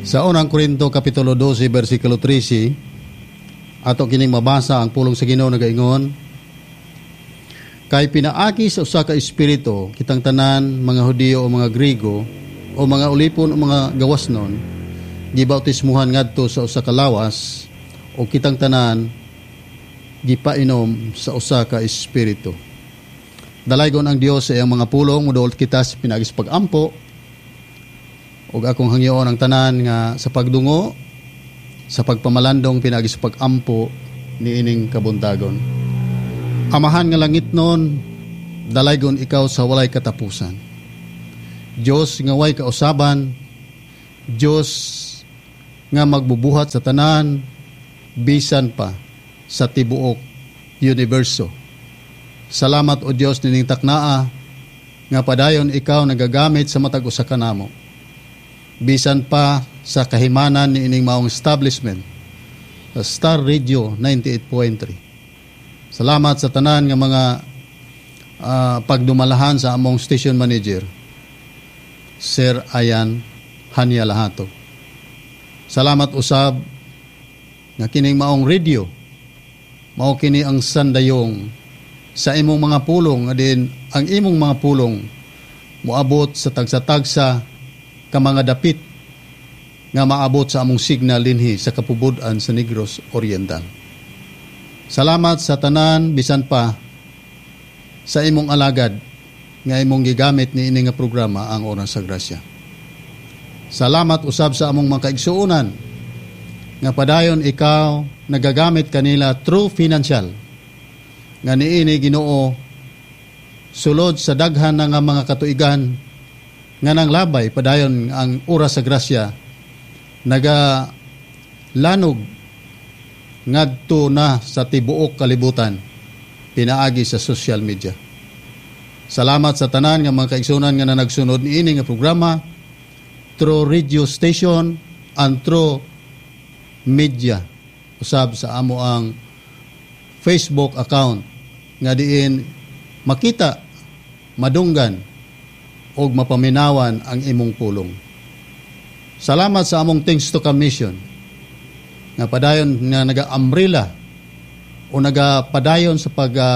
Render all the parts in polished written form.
Sa unang Korinto Kapitulo 12, versikulo 13, ato kining mabasa ang pulong sa Ginoo nagaingon, kay pinaagi sa usa ka espiritu kitang tanan, mga Hudiyo o mga Grigo o mga ulipon o mga gawasnon, gibautismuhan ngadto sa usa ka lawas o kitang tanan gipainom sa usa ka espiritu. Dalaygon ang Dios sa iyang mga pulong, muduol kita sa pinaagi sa pag-ampo, ug akong hangyoon ang tanan nga sa pagdungo, sa pagpamalandong pinaagi sa pag-ampo ni ining kabuntagon. Amahan nga langit nun, dalaygon ikaw sa walay katapusan. Diyos nga way kausaban, Diyos nga magbubuhat sa tanan, bisan pa sa tibuok universo. Salamat o Diyos nining taknaa, nga padayon ikaw nagagamit sa matag usa ka namo. Bisan pa sa kahimanan ni ining maong establishment sa Star Radio 98.3. Salamat sa tanan nga mga pagdumalahan sa among station manager, Sir Ayan Hanya Lahato. Salamat usab nga kining maong radio, mao kini ang sandayong sa imong mga pulong, adin ang imong mga pulong moabot sa tagsa-tagsa ka mga dapit nga maabot sa among signal dinhi sa kapubud-an sa Negros Oriental. Salamat sa tanan, bisan pa sa imong alagad nga imong gigamit ni ini nga programa, ang Oras sa Grasya. Salamat usab sa among mga kaigsuonan nga padayon ikaw nagagamit kanila through financial nga niini Ginoo sulod sa daghan nga mga katuigan nga nang labay padayon ang Oras sa Grasya naga lanog ngadto na sa tibuok kalibutan pinaagi sa social media. Salamat sa tanan nga mga kaigsunan nga nagsunod niini nga programa through radio station and through media, usab sa amo ang Facebook account nga diin makita, madunggan o mapaminawan ang imong pulong. Salamat sa among Things to Come mission nga padayon nga naga-umbrella o nagapadayon sa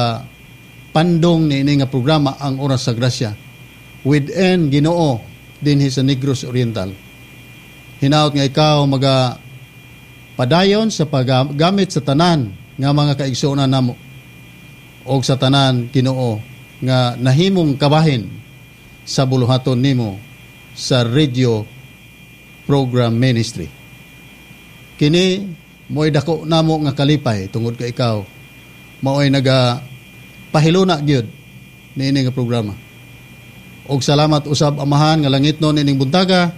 pandong ni ini nga programa, ang Oras sa Grasya within Ginoo dinhi sa Negros Oriental. Hinaot nga ikaw padayon sa paggamit sa tanan nga mga kaigsuonan namo o sa tanan Ginoo nga nahimong kabahin sa buluhaton nimo sa radio program ministry. Kini mo'y dako namo nga kalipay tungod ka ikaw mao'y pahiluna gyud niini nga programa. Og salamat usab amahan nga langit non ining buntaga,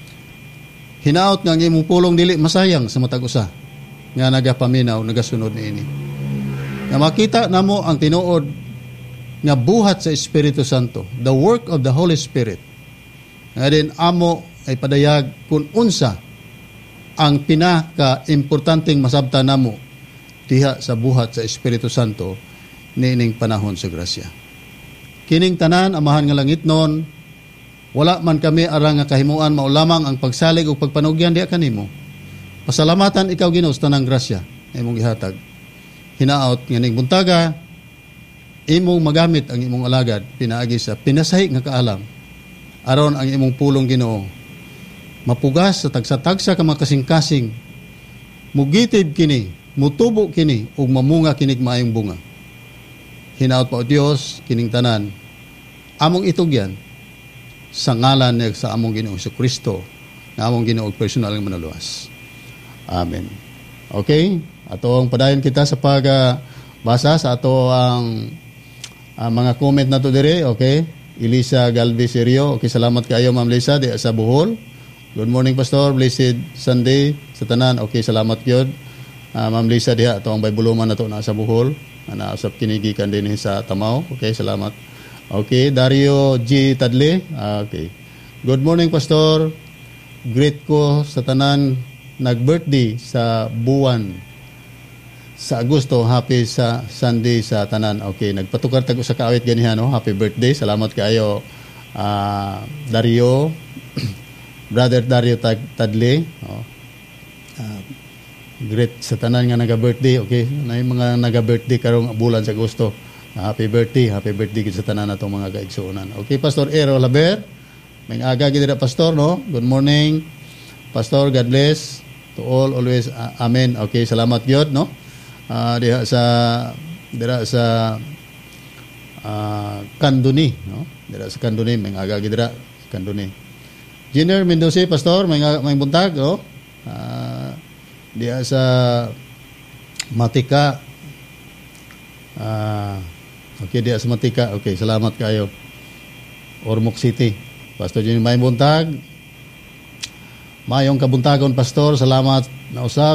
hinaot nga ang imong pulong dili masayang sa matag usa nga nagapaminaw nagasunod niini. Nga makita namo ang tinuod nga buhat sa Espiritu Santo, the work of the Holy Spirit. Nga din amo ay padayag kung unsa ang pinaka-importanteng masabta namo diha sa buhat sa Espiritu Santo niining panahon sa grasya. Kining tanan amahan nga langit non, wala man kami arang nga kahimuan, mao lamang ang pagsalig o pagpanugyan diha kanimo. Pasalamatan ikaw Ginoo sa tanang grasya na imong gihatag. Hinaot nga ning buntaga imong magamit ang imong alagad pinaagi sa pinasahi nga kaalam aron ang imong pulong Ginoo mapugas sa tagsa-tagsa ka makasing-kasing, mugitid kini, mutubo kini ug mamunga kinig maayong bunga. Hinaot pa o Dios kining tanan among itugyan sa ngalan ni sa among Ginoo Kristo nga among Ginoo personal nga manaluwas. Amen. Okay, atong padayon kita sa pagbasa sa ato ang mga comment na to dire. Okay, Elisa Galvez Serio, okay, salamat kayo Ma'am Lisa di sa Bohol. Good morning Pastor, blessed Sunday sa tanan. Okay, salamat gyud Ma'am Lisa diha ato ang Bible na to na sa Bohol, ana usab kinigikan din sa Tamaw. Okay, salamat. Okay, Dario G Tadle. Okay, good morning Pastor, greet ko sa tanan nag-birthday sa buwan sa Agosto. Happy sa Sunday sa tanan. Okay, nagpatukar tag sa kaawit ganihan, no? Happy birthday. Salamat kaayo Dario Brother Dario Tadle, great sa tanan nga naga-birthday, okay? Na yung mga naga-birthday karong bulan sa Agosto. Happy birthday gid sa tanan natong mga kaigsuonan. Okay, Pastor Ero Laber, may aga gid Pastor, no? Good morning, Pastor. God bless to all always. Amen. Okay, salamat gyud, no? Diha sa Kanduni, no? Diha sa Kanduni, may aga gid Kanduni. Junior Mendoza, Pastor, may buntag, no? Diya sa Matika. Okay, diya sa Matika. Okay, salamat kayo. Ormoc City. Pastor Junior, may buntag. Mayong kabuntagon, Pastor. Salamat na usab.